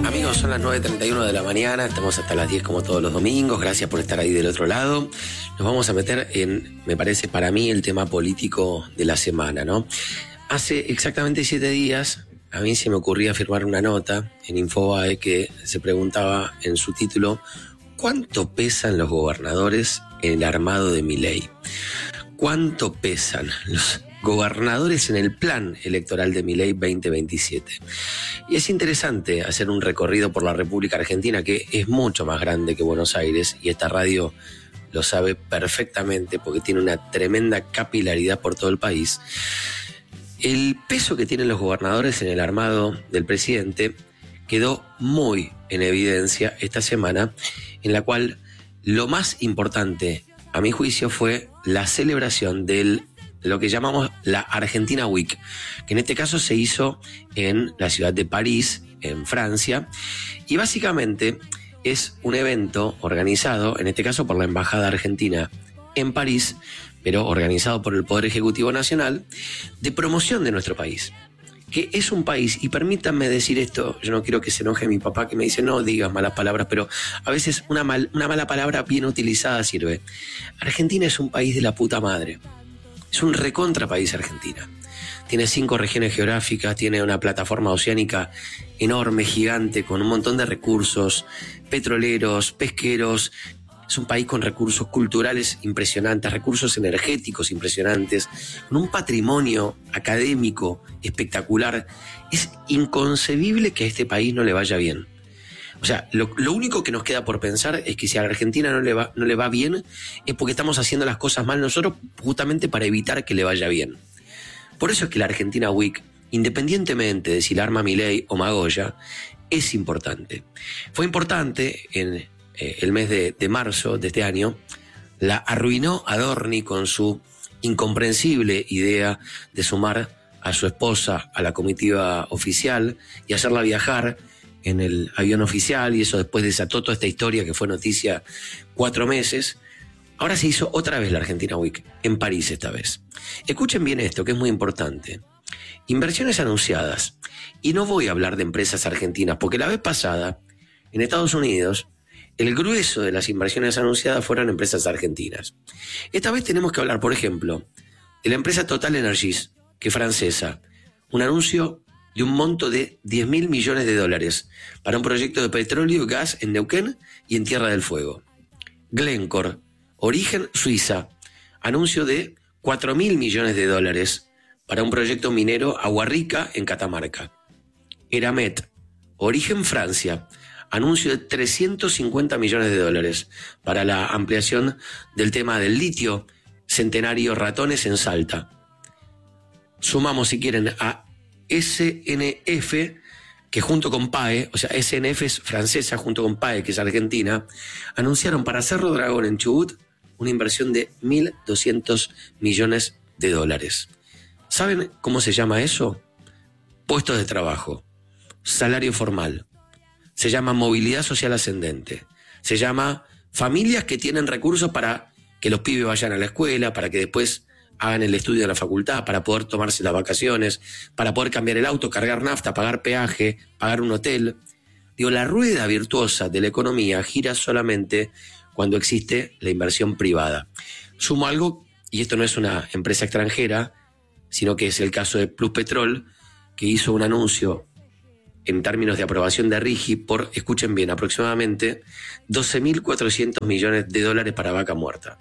Amigos, son las 9:31 de la mañana, estamos hasta las 10 como todos los domingos, gracias por estar ahí del otro lado. Nos vamos a meter en, me parece para mí, el tema político de la semana, ¿no? Hace exactamente 7 días a mí se me ocurría firmar una nota en Infobae que se preguntaba en su título: ¿cuánto pesan los gobernadores en el armado de Milei? ¿Cuánto pesan los gobernadores en el plan electoral de Milei 2027? Y es interesante hacer un recorrido por la República Argentina, que es mucho más grande que Buenos Aires, y esta radio lo sabe perfectamente porque tiene una tremenda capilaridad por todo el país. El peso que tienen los gobernadores en el armado del presidente quedó muy en evidencia esta semana, en la cual lo más importante, a mi juicio, fue la celebración de lo que llamamos la Argentina Week, que en este caso se hizo en la ciudad de París, en Francia, y básicamente es un evento organizado, en este caso por la Embajada Argentina en París, pero organizado por el Poder Ejecutivo Nacional, de promoción de nuestro país, que es un país, y permítanme decir esto, yo no quiero que se enoje mi papá que me dice no digas malas palabras, pero a veces una mala palabra bien utilizada sirve. Argentina es un país de la puta madre. Es un recontra país Argentina. Tiene 5 regiones geográficas, tiene una plataforma oceánica enorme, gigante, con un montón de recursos petroleros, pesqueros. Es un país con recursos culturales impresionantes, recursos energéticos impresionantes, con un patrimonio académico espectacular. Es inconcebible que a este país no le vaya bien. O sea, lo único que nos queda por pensar es que si a la Argentina no le va bien es porque estamos haciendo las cosas mal nosotros, justamente para evitar que le vaya bien. Por eso es que la Argentina Week, independientemente de si la arma Milei o Magoya, es importante. Fue importante en el mes de marzo de este año. La arruinó Adorni con su incomprensible idea de sumar a su esposa a la comitiva oficial y hacerla viajar en el avión oficial, y eso después desató toda esta historia que fue noticia 4 meses. Ahora se hizo otra vez la Argentina Week, en París esta vez. Escuchen bien esto, que es muy importante. Inversiones anunciadas. Y no voy a hablar de empresas argentinas, porque la vez pasada, en Estados Unidos, el grueso de las inversiones anunciadas fueron empresas argentinas. Esta vez tenemos que hablar, por ejemplo, de la empresa Total Energies, que es francesa. Un anuncio de un monto de 10.000 millones de dólares para un proyecto de petróleo y gas en Neuquén y en Tierra del Fuego. Glencore, origen Suiza, anuncio de 4.000 millones de dólares para un proyecto minero Agua Rica en Catamarca. Eramet, origen Francia, anuncio de 350 millones de dólares para la ampliación del tema del litio Centenario Ratones en Salta. Sumamos, si quieren, a SNF, que junto con PAE, o sea, SNF es francesa junto con PAE, que es argentina, anunciaron para Cerro Dragón en Chubut una inversión de 1.200 millones de dólares. ¿Saben cómo se llama eso? Puestos de trabajo, salario formal, se llama movilidad social ascendente, se llama familias que tienen recursos para que los pibes vayan a la escuela, para que después hagan el estudio de la facultad, para poder tomarse las vacaciones, para poder cambiar el auto, cargar nafta, pagar peaje, pagar un hotel. Digo, la rueda virtuosa de la economía gira solamente cuando existe la inversión privada. Sumo algo, y esto no es una empresa extranjera, sino que es el caso de Pluspetrol, que hizo un anuncio en términos de aprobación de RIGI por, escuchen bien, aproximadamente 12.400 millones de dólares para Vaca Muerta.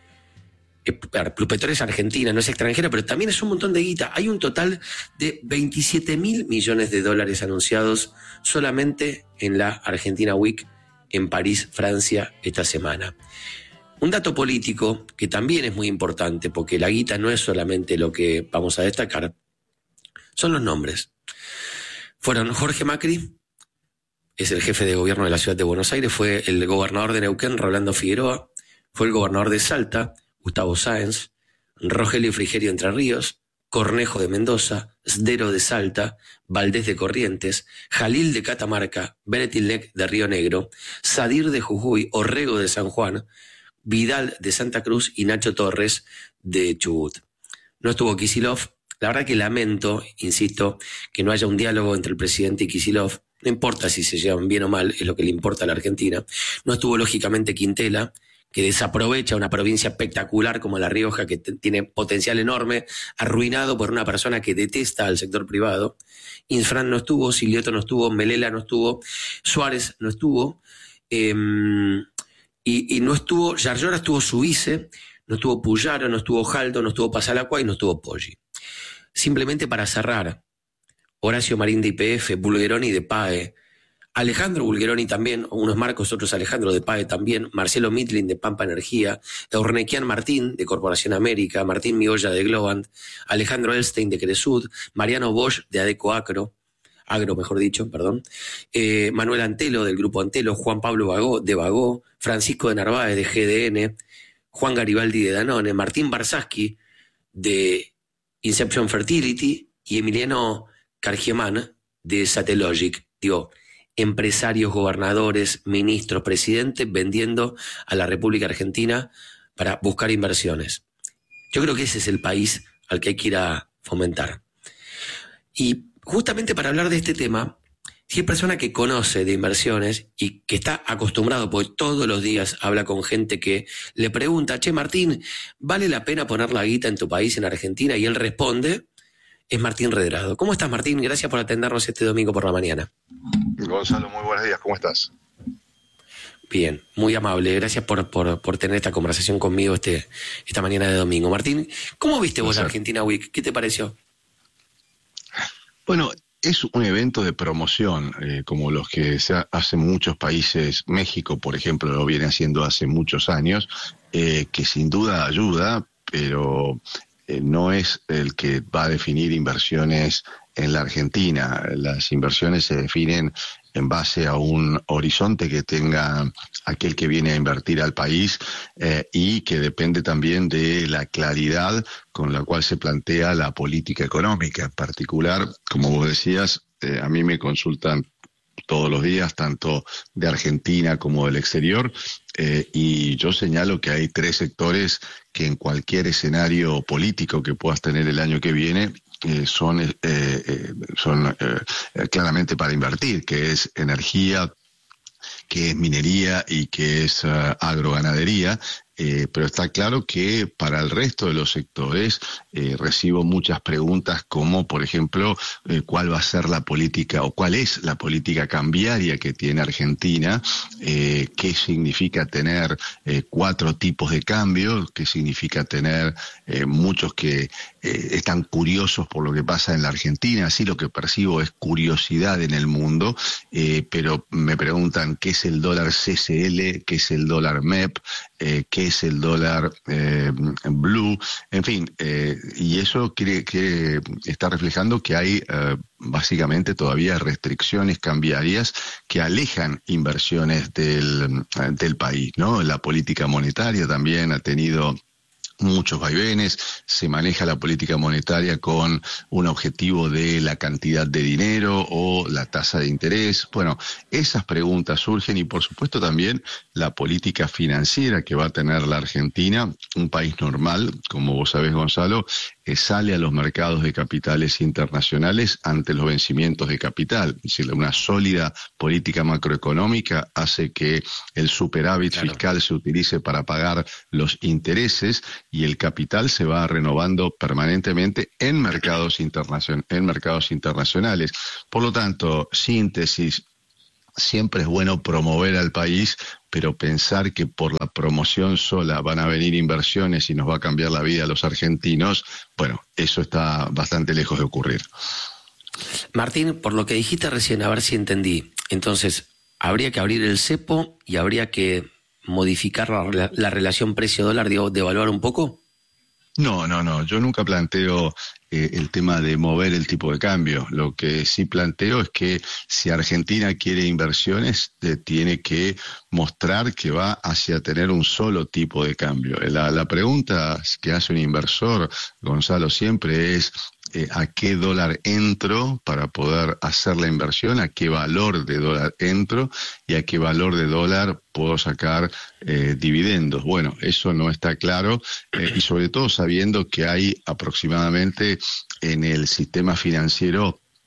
Pluspetrol es argentina, no es extranjera, pero también es un montón de guita. Hay un total de 27.000 millones de dólares anunciados solamente en la Argentina Week en París, Francia, esta semana. Un dato político que también es muy importante, porque la guita no es solamente lo que vamos a destacar, son los nombres. Fueron Jorge Macri, es el jefe de gobierno de la ciudad de Buenos Aires, fue el gobernador de Neuquén, Rolando Figueroa, fue el gobernador de Salta, Gustavo Sáenz, Rogelio Frigerio Entre Ríos, Cornejo de Mendoza, Sdero de Salta, Valdés de Corrientes, Jalil de Catamarca, Beretilnec de Río Negro, Sadir de Jujuy, Orrego de San Juan, Vidal de Santa Cruz y Nacho Torres de Chubut. No estuvo Kicillof. La verdad que lamento, insisto, que no haya un diálogo entre el presidente y Kicillof. no importa si se llevan bien o mal, es lo que le importa a la Argentina. No estuvo lógicamente Quintela, que desaprovecha una provincia espectacular como La Rioja, que tiene potencial enorme, arruinado por una persona que detesta al sector privado. Infran no estuvo, Silioto no estuvo, Melela no estuvo, Suárez no estuvo, y no estuvo, Yarlora estuvo su vice, no estuvo Puyaro, no estuvo Jaldo, no estuvo Pasalacua y no estuvo Poggi. Simplemente para cerrar, Horacio Marín de YPF, Bulgeroni de PAE, Alejandro Bulgeroni también, unos Marcos, otros Alejandro de PAE también, Marcelo Mitlin de Pampa Energía, Eurnequian Martín de Corporación América, Martín Miolla de Globant, Alejandro Elstein de Cresud, Mariano Bosch de Adeco Agro, mejor dicho, perdón, Manuel Antelo del Grupo Antelo, Juan Pablo Bagó de Bagó, Francisco de Narváez de GDN, Juan Garibaldi de Danone, Martín Barsaski de Inception Fertility y Emiliano Cargiemán de Satellogic. Digo, empresarios, gobernadores, ministros, presidentes vendiendo a la República Argentina para buscar inversiones. Yo creo que ese es el país al que hay que ir a fomentar. Y justamente para hablar de este tema, si hay persona que conoce de inversiones y que está acostumbrado, porque todos los días habla con gente que le pregunta, che Martín, ¿vale la pena poner la guita en tu país, en Argentina? Y él responde, es Martín Redrado. ¿Cómo estás, Martín? Gracias por atendernos este domingo por la mañana. Gonzalo, muy buenos días, ¿cómo estás? Bien, muy amable. Gracias por tener esta conversación conmigo esta mañana de domingo. Martín, ¿cómo viste vos la Argentina Week? ¿Qué te pareció? Bueno, es un evento de promoción, como los que se hacen muchos países. México, por ejemplo, lo viene haciendo hace muchos años, que sin duda ayuda, pero no es el que va a definir inversiones en la Argentina. Las inversiones se definen en base a un horizonte que tenga aquel que viene a invertir al país, y que depende también de la claridad con la cual se plantea la política económica. En particular, como vos decías, a mí me consultan todos los días, tanto de Argentina como del exterior, y yo señalo que hay 3 sectores que en cualquier escenario político que puedas tener el año que viene son claramente para invertir, que es energía, que es minería y que es agroganadería. Pero está claro que para el resto de los sectores recibo muchas preguntas como, por ejemplo, cuál va a ser la política o cuál es la política cambiaria que tiene Argentina, qué significa tener 4 tipos de cambio, qué significa tener muchos que están curiosos por lo que pasa en la Argentina. Así lo que percibo es curiosidad en el mundo, pero me preguntan qué es el dólar CCL, qué es el dólar MEP, qué es el dólar blue, en fin, y eso quiere está reflejando que hay básicamente todavía restricciones cambiarias que alejan inversiones del país, ¿no? La política monetaria también ha tenido muchos vaivenes, se maneja la política monetaria con un objetivo de la cantidad de dinero o la tasa de interés. Bueno, esas preguntas surgen y por supuesto también la política financiera que va a tener la Argentina, un país normal, como vos sabés, Gonzalo, sale a los mercados de capitales internacionales ante los vencimientos de capital. Es decir, una sólida política macroeconómica hace que el superávit fiscal se utilice para pagar los intereses y el capital se va renovando permanentemente en mercados internacionales. Por lo tanto, síntesis, siempre es bueno promover al país, pero pensar que por la promoción sola van a venir inversiones y nos va a cambiar la vida a los argentinos, bueno, eso está bastante lejos de ocurrir. Martín, por lo que dijiste recién, a ver si entendí. Entonces, habría que abrir el cepo y habría que modificar la relación precio-dólar, devaluar un poco. No, yo nunca planteo el tema de mover el tipo de cambio. Lo que sí planteo es que si Argentina quiere inversiones, tiene que mostrar que va hacia tener un solo tipo de cambio. La pregunta que hace un inversor, Gonzalo, siempre es a qué dólar entro para poder hacer la inversión, a qué valor de dólar entro y a qué valor de dólar puedo sacar dividendos. Bueno, eso no está claro, y sobre todo sabiendo que hay aproximadamente en el sistema financiero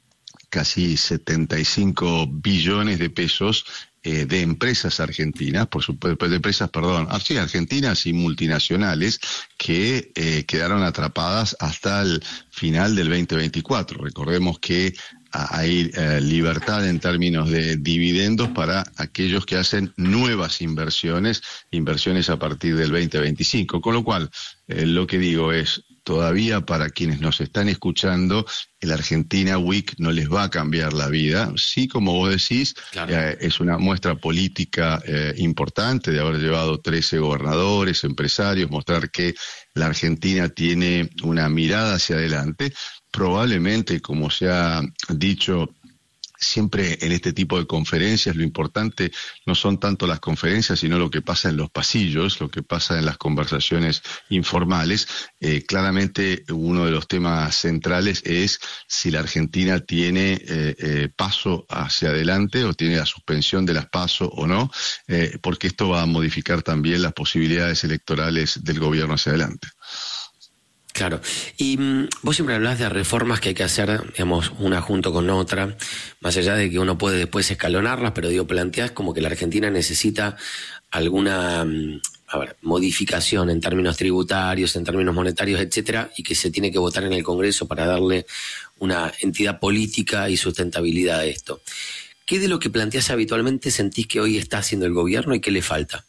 casi 75 billones de pesos de empresas argentinas, por supuesto, de empresas, perdón, sí, argentinas y multinacionales que quedaron atrapadas hasta el final del 2024. Recordemos que hay libertad en términos de dividendos para aquellos que hacen nuevas inversiones a partir del 2025. Con lo cual, lo que digo es, todavía para quienes nos están escuchando, el Argentina Week no les va a cambiar la vida. Sí, como vos decís, claro, es una muestra política importante de haber llevado 13 gobernadores, empresarios, mostrar que la Argentina tiene una mirada hacia adelante. Probablemente, como se ha dicho siempre en este tipo de conferencias, lo importante no son tanto las conferencias, sino lo que pasa en los pasillos, lo que pasa en las conversaciones informales. Claramente uno de los temas centrales es si la Argentina tiene paso hacia adelante o tiene la suspensión de las PASO o no, porque esto va a modificar también las posibilidades electorales del gobierno hacia adelante. Claro, y vos siempre hablás de reformas que hay que hacer, digamos, una junto con otra, más allá de que uno puede después escalonarlas, pero digo, planteás como que la Argentina necesita alguna modificación en términos tributarios, en términos monetarios, etcétera, y que se tiene que votar en el Congreso para darle una entidad política y sustentabilidad a esto. ¿Qué de lo que planteás habitualmente sentís que hoy está haciendo el gobierno y qué le falta?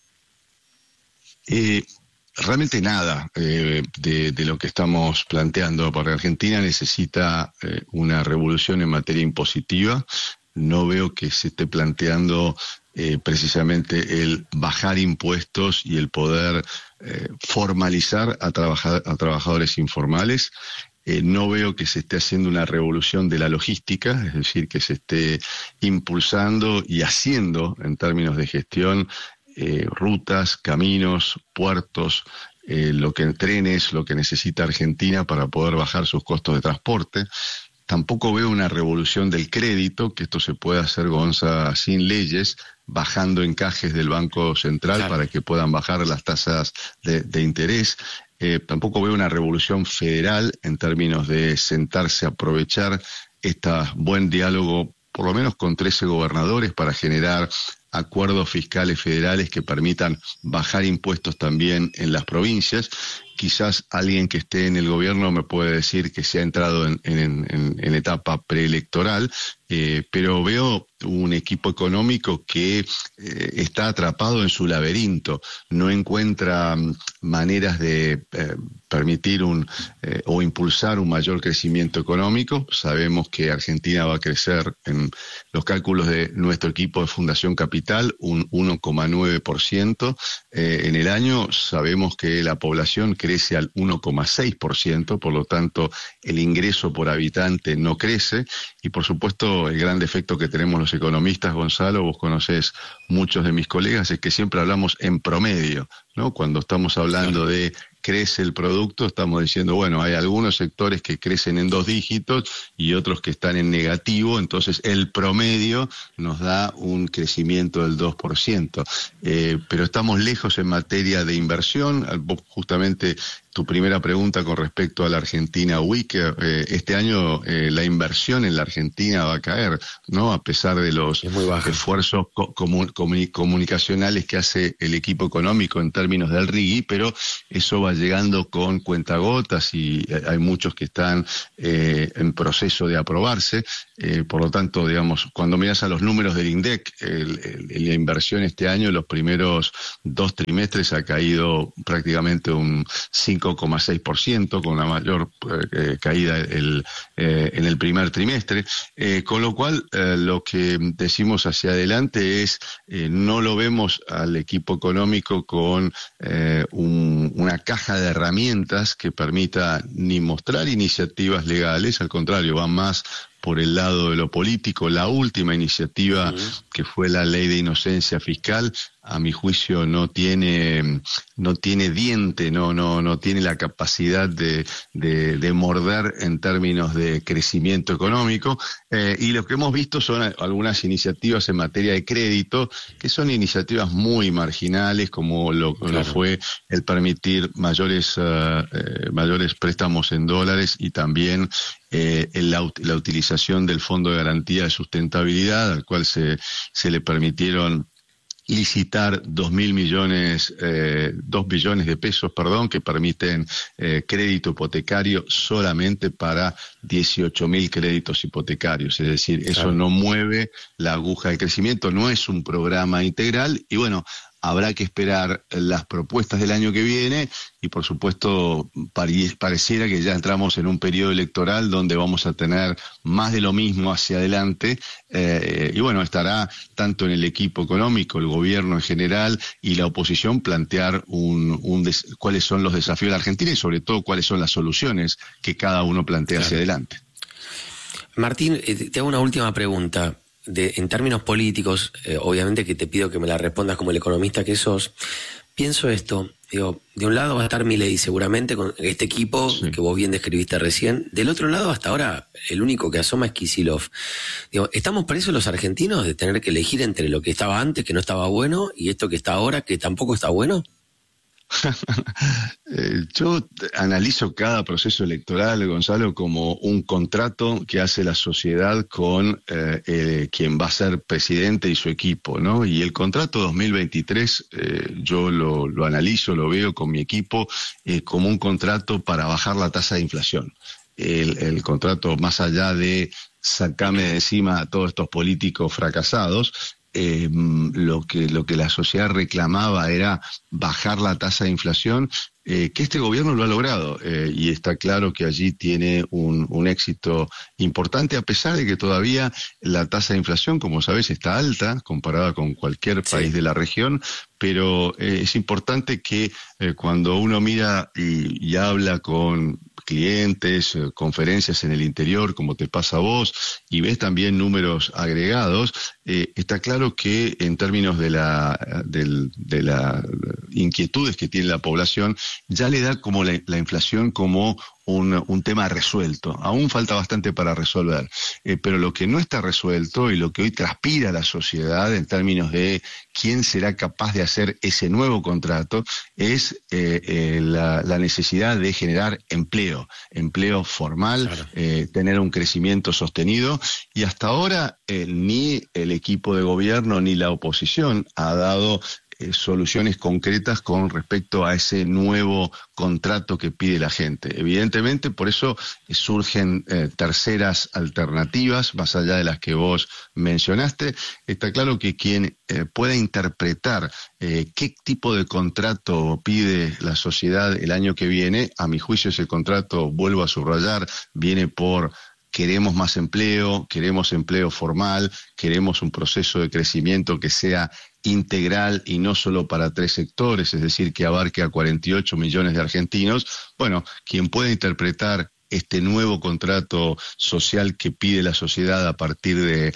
Realmente nada de lo que estamos planteando, porque Argentina necesita una revolución en materia impositiva. No veo que se esté planteando precisamente el bajar impuestos y el poder formalizar a trabajadores informales. No veo que se esté haciendo una revolución de la logística, es decir, que se esté impulsando y haciendo en términos de gestión rutas, caminos, puertos, trenes, lo que necesita Argentina para poder bajar sus costos de transporte. Tampoco veo una revolución del crédito, que esto se pueda hacer, Gonza, sin leyes, bajando encajes del Banco Central, claro, para que puedan bajar las tasas de interés. Tampoco veo una revolución federal en términos de sentarse a aprovechar este buen diálogo, por lo menos con 13 gobernadores, para generar acuerdos fiscales federales que permitan bajar impuestos también en las provincias. Quizás alguien que esté en el gobierno me puede decir que se ha entrado en etapa preelectoral, pero veo un equipo económico que está atrapado en su laberinto, no encuentra maneras de permitir o impulsar un mayor crecimiento económico. Sabemos que Argentina va a crecer, en los cálculos de nuestro equipo de Fundación Capital, un 1,9% en el año. Sabemos que la población crece al 1,6%, por lo tanto el ingreso por habitante no crece, y por supuesto el gran defecto que tenemos los economistas, Gonzalo, vos conocés muchos de mis colegas, es que siempre hablamos en promedio, ¿no? Cuando estamos hablando de crece el producto, estamos diciendo, bueno, hay algunos sectores que crecen en 2 dígitos y otros que están en negativo, entonces el promedio nos da un crecimiento del 2%. Pero estamos lejos en materia de inversión. Justamente tu primera pregunta con respecto a la Argentina Week, este año la inversión en la Argentina va a caer, ¿no? A pesar de los esfuerzos comunicacionales que hace el equipo económico en términos del RIGI, pero eso va llegando con cuentagotas y hay muchos que están en proceso de aprobarse. Por lo tanto, digamos, cuando miras a los números del INDEC, la inversión este año, los primeros 2 trimestres ha caído prácticamente un 5,6%, con una mayor caída en el primer trimestre, con lo cual lo que decimos hacia adelante es, no lo vemos al equipo económico con una caja de herramientas que permita ni mostrar iniciativas legales, al contrario, va más por el lado de lo político. La última iniciativa, que fue la ley de inocencia fiscal, a mi juicio no tiene diente, no tiene la capacidad de morder en términos de crecimiento económico, y lo que hemos visto son algunas iniciativas en materia de crédito que son iniciativas muy marginales, como lo fue el permitir mayores préstamos en dólares, y también la utilización del Fondo de Garantía de Sustentabilidad, al cual se le permitieron licitar 2 billones de pesos, que permiten crédito hipotecario solamente para 18.000 créditos hipotecarios. Es decir, eso no mueve la aguja de crecimiento, no es un programa integral, y bueno, habrá que esperar las propuestas del año que viene, y por supuesto pareciera que ya entramos en un periodo electoral donde vamos a tener más de lo mismo hacia adelante, y bueno, estará tanto en el equipo económico, el gobierno en general y la oposición plantear cuáles son los desafíos de la Argentina, y sobre todo cuáles son las soluciones que cada uno plantea hacia adelante. Martín, te hago una última pregunta. En términos políticos, obviamente que te pido que me la respondas como el economista que sos. Pienso esto, digo, de un lado va a estar Milei seguramente con este equipo que vos bien describiste recién. Del otro lado, hasta ahora, el único que asoma es Kicillof. Digo, ¿estamos presos los argentinos de tener que elegir entre lo que estaba antes, que no estaba bueno, y esto que está ahora, que tampoco está bueno? Yo analizo cada proceso electoral, Gonzalo, como un contrato que hace la sociedad con quien va a ser presidente y su equipo, ¿no? Y el contrato 2023 yo lo analizo, lo veo con mi equipo como un contrato para bajar la tasa de inflación. El contrato, más allá de sacarme de encima a todos estos políticos fracasados, lo que la sociedad reclamaba era bajar la tasa de inflación, que este gobierno lo ha logrado, y está claro que allí tiene un éxito importante, a pesar de que todavía la tasa de inflación, como sabes, está alta comparada con cualquier país de la región, pero es importante que cuando uno mira y habla con clientes, conferencias en el interior, como te pasa a vos, y ves también números agregados, está claro que en términos de las inquietudes que tiene la población, ya le da como la inflación como un tema resuelto. Aún falta bastante para resolver, pero lo que no está resuelto y lo que hoy transpira la sociedad en términos de quién será capaz de hacer ese nuevo contrato es la necesidad de generar empleo formal, tener un crecimiento sostenido, y hasta ahora ni el equipo de gobierno ni la oposición ha dado soluciones concretas con respecto a ese nuevo contrato que pide la gente. Evidentemente, por eso surgen terceras alternativas, más allá de las que vos mencionaste. Está claro que quien pueda interpretar qué tipo de contrato pide la sociedad el año que viene, a mi juicio ese contrato, vuelvo a subrayar, viene por: queremos más empleo, queremos empleo formal, queremos un proceso de crecimiento que sea integral y no solo para 3 sectores, es decir, que abarque a 48 millones de argentinos. Bueno, quien pueda interpretar este nuevo contrato social que pide la sociedad a partir de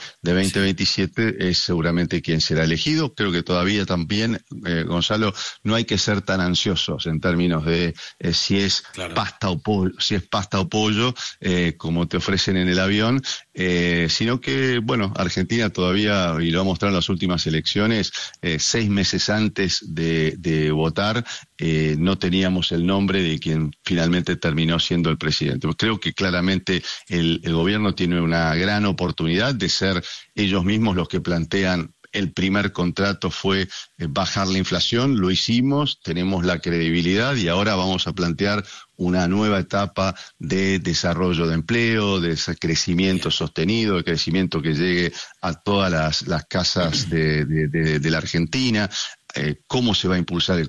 2027 es seguramente quien será elegido. Creo que todavía también, Gonzalo, no hay que ser tan ansiosos en términos de si es pasta o pollo, como te ofrecen en el avión, sino que, bueno, Argentina todavía, y lo ha mostrado en las últimas elecciones, 6 meses antes de votar, no teníamos el nombre de quien finalmente terminó siendo el presidente. Creo que claramente el gobierno tiene una gran oportunidad de ser ellos mismos los que plantean. El primer contrato fue bajar la inflación, lo hicimos, tenemos la credibilidad, y ahora vamos a plantear una nueva etapa de desarrollo de empleo, de ese crecimiento sostenido, de crecimiento que llegue a todas las casas de la Argentina. ¿Cómo se va a impulsar el